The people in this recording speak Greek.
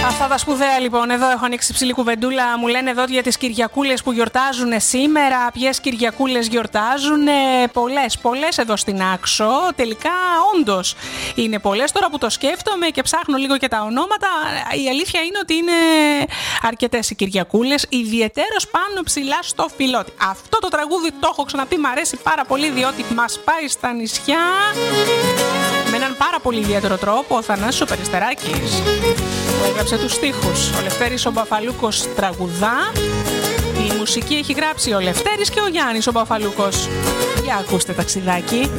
Αυτά τα σπουδαία λοιπόν. Εδώ έχω ανοίξει ψηλή κουβεντούλα. Μου λένε εδώ για τις Κυριακούλες που γιορτάζουν σήμερα. Ποιες Κυριακούλες γιορτάζουν? Πολλές εδώ στην Άξο. Τελικά όντως είναι πολλές. Τώρα που το σκέφτομαι και ψάχνω λίγο και τα ονόματα, η αλήθεια είναι ότι είναι αρκετές οι Κυριακούλες. Ιδιαιτέρως πάνω ψηλά στο Φιλότη. Αυτό το τραγούδι το έχω ξαναπεί, μ' αρέσει πάρα πολύ, διότι μας πάει στα νησιά με έναν πάρα πολύ ιδιαίτερο τρόπο. Ο Θανάσης ο Περιστεράκης που έγραψε τους στίχους. Ο Λευτέρης ο Μπαφαλούκος τραγουδά. Η μουσική έχει γράψει ο Λευτέρης και ο Γιάννης ο Μπαφαλούκος. Για ακούστε ταξιδάκι.